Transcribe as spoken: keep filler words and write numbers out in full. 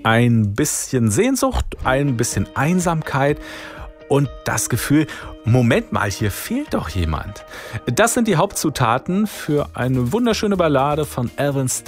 ein bisschen Sehnsucht, ein bisschen Einsamkeit und das Gefühl, Moment mal, hier fehlt doch jemand. Das sind die Hauptzutaten für eine wunderschöne Ballade von Elvis